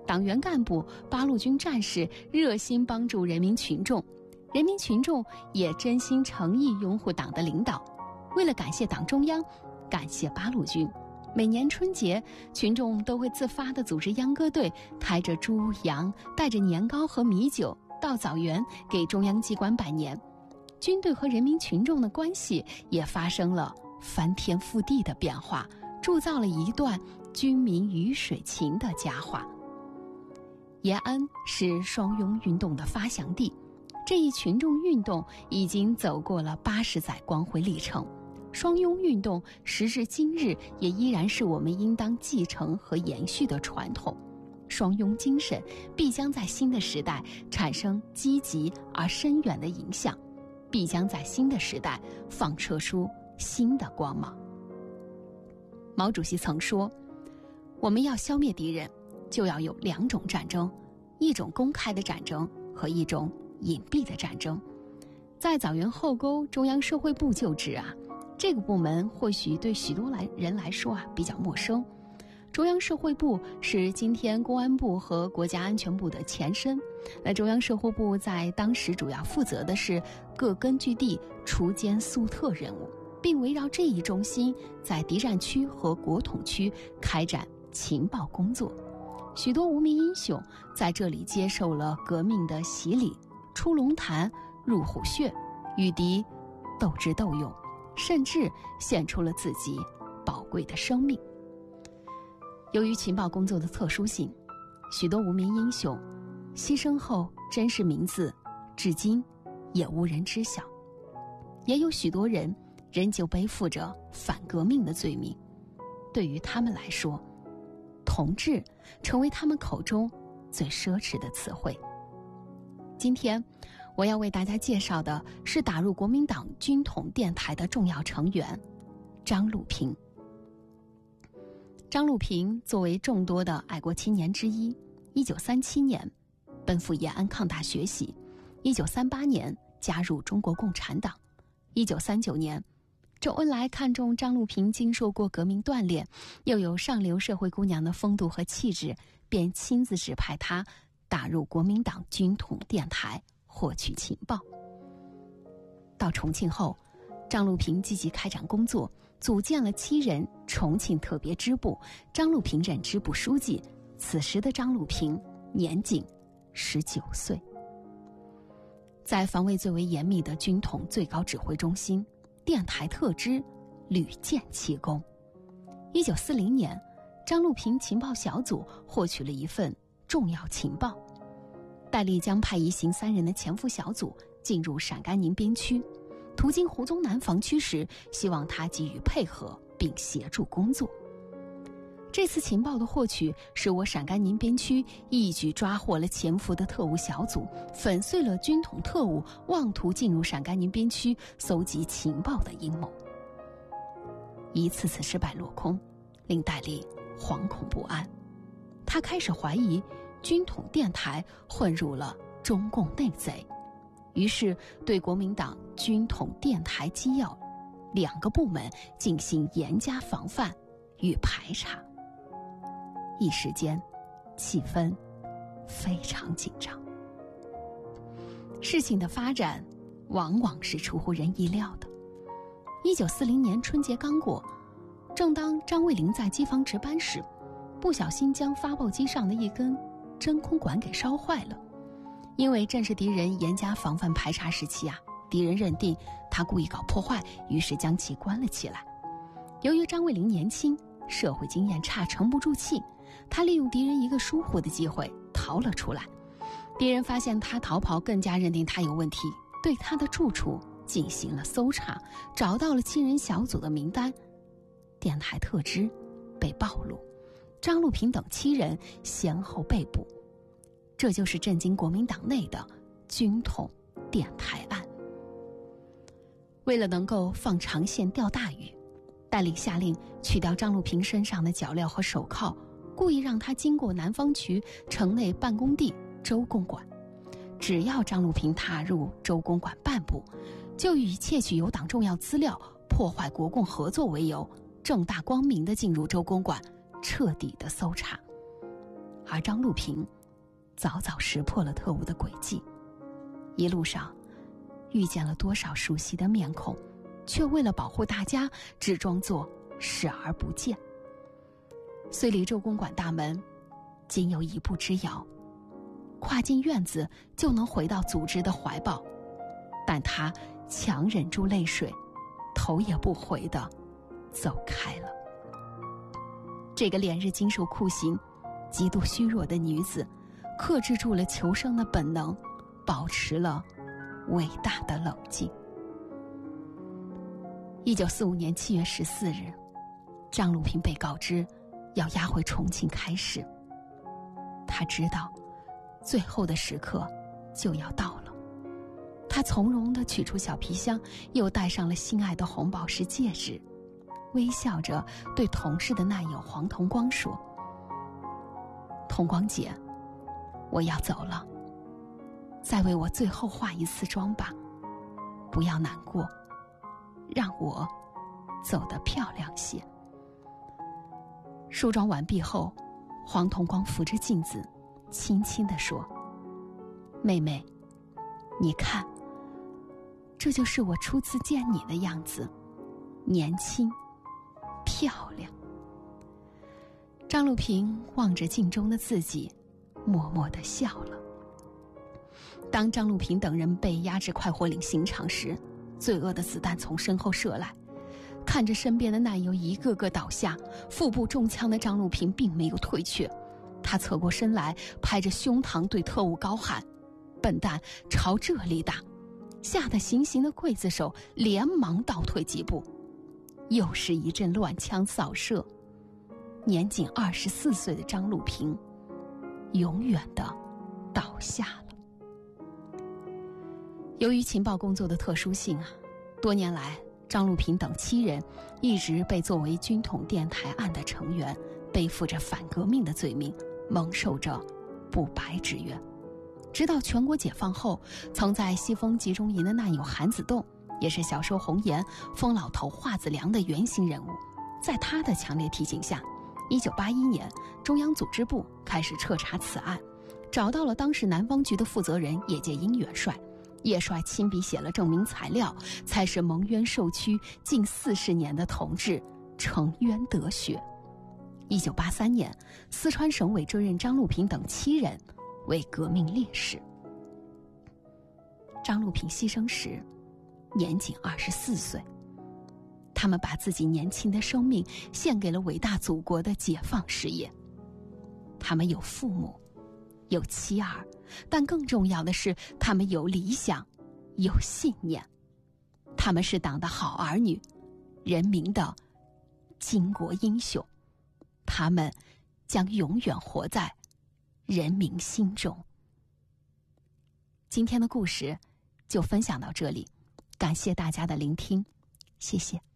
党员干部、八路军战士热心帮助人民群众，人民群众也真心诚意拥护党的领导。为了感谢党中央，感谢八路军，每年春节，群众都会自发地组织秧歌队，抬着猪羊，带着年糕和米酒到枣园给中央机关拜年。军队和人民群众的关系也发生了翻天覆地的变化，铸造了一段军民鱼水情的佳话。延安是双拥运动的发祥地，这一群众运动已经走过了80载光辉历程。双拥运动时至今日也依然是我们应当继承和延续的传统。双拥精神必将在新的时代产生积极而深远的影响，必将在新的时代放射出新的光芒。毛主席曾说，我们要消灭敌人，就要有2种战争，一种公开的战争和一种隐蔽的战争。在枣园后沟中央社会部就职这个部门或许对许多人来说比较陌生。中央社会部是今天公安部和国家安全部的前身。那中央社会部在当时主要负责的是各根据地锄奸肃特任务，并围绕这一中心在敌占区和国统区开展情报工作。许多无名英雄在这里接受了革命的洗礼，出龙潭入虎穴，与敌斗智斗勇，甚至献出了自己宝贵的生命。由于情报工作的特殊性，许多无名英雄牺牲后真实名字至今也无人知晓，也有许多人仍旧背负着反革命的罪名。对于他们来说，同志成为他们口中最奢侈的词汇。今天我要为大家介绍的是打入国民党军统电台的重要成员张路平。张路平作为众多的爱国青年之一，1937年奔赴延安抗大学习，1938年加入中国共产党。1939年，周恩来看中张路平经受过革命锻炼，又有上流社会姑娘的风度和气质，便亲自指派他打入国民党军统电台获取情报。到重庆后，张路平积极开展工作，组建了7人重庆特别支部，张路平任支部书记。此时的张路平年仅19岁。在防卫最为严密的军统最高指挥中心，电台特支屡建奇功。1940年，张路平情报小组获取了一份重要情报，戴笠将派一行3人的潜伏小组进入陕甘宁边区，途经胡宗南防区时，希望他给予配合并协助工作。这次情报的获取使我陕甘宁边区一举抓获了潜伏的特务小组，粉碎了军统特务妄图进入陕甘宁边区搜集情报的阴谋。一次次失败落空，令戴笠惶恐不安，他开始怀疑军统电台混入了中共内贼，于是对国民党军统电台机要2个部门进行严加防范与排查。一时间，气氛非常紧张。事情的发展往往是出乎人意料的。1940年春节刚过，正当张卫林在机房值班时，不小心将发报机上的一根真空管给烧坏了。因为正是敌人严加防范排查时期敌人认定他故意搞破坏，于是将其关了起来。由于张卫林年轻，社会经验差，沉不住气，他利用敌人一个疏忽的机会逃了出来。敌人发现他逃跑，更加认定他有问题，对他的住处进行了搜查，找到了7人小组的名单，电台特支被暴露，张路平等7人先后被捕。这就是震惊国民党内的军统电台案。为了能够放长线钓大鱼，戴笠下令取掉张路平身上的脚镣和手铐，故意让他经过南方区城内办公地周公馆。只要张路平踏入周公馆半步，就以窃取有党重要资料、破坏国共合作为由，正大光明地进入周公馆，彻底的搜查。 而张路平早早识破了特务的诡计。一路上遇见了多少熟悉的面孔，却为了保护大家只装作视而不见。虽离周公馆大门仅有1步之遥，跨进院子就能回到组织的怀抱，但他强忍住泪水，头也不回地走开了。这个连日经受酷刑、极度虚弱的女子，克制住了求生的本能，保持了伟大的冷静。1945年7月14日，张路平被告知要押回重庆开审。他知道最后的时刻就要到了，他从容地取出小皮箱，又戴上了心爱的红宝石戒指，微笑着对同事的难友黄同光说：同光姐，我要走了，再为我最后化一次妆吧，不要难过，让我走得漂亮些。梳妆完毕后，黄同光扶着镜子轻轻地说：妹妹，你看，这就是我初次见你的样子，年轻漂亮。张路平望着镜中的自己，默默地笑了。当张路平等人被押至快活岭刑场时，罪恶的子弹从身后射来，看着身边的难友一个个倒下，腹部中枪的张路平并没有退却，他侧过身来，拍着胸膛对特务高喊：笨蛋，朝这里打！吓得行刑的刽子手连忙倒退几步，又是一阵乱枪扫射，年仅24岁的张路平永远地倒下了。由于情报工作的特殊性多年来张路平等7人一直被作为军统电台案的成员，背负着反革命的罪名，蒙受着不白之冤。直到全国解放后，曾在西风集中营的难友韩子栋，也是小说《红颜》疯老头华子良的原型人物。在他的强烈提醒下，1981年中央组织部开始彻查此案，找到了当时南方局的负责人叶剑英元帅。叶帅亲笔写了证明材料，才使蒙冤受屈近40年的同志沉冤得雪。1983年，四川省委追认张路平等7人为革命烈士。张路平牺牲时年仅24岁，他们把自己年轻的生命献给了伟大祖国的解放事业。他们有父母，有妻儿，但更重要的是，他们有理想，有信念。他们是党的好儿女，人民的巾帼英雄。他们将永远活在人民心中。今天的故事就分享到这里，感谢大家的聆听，谢谢。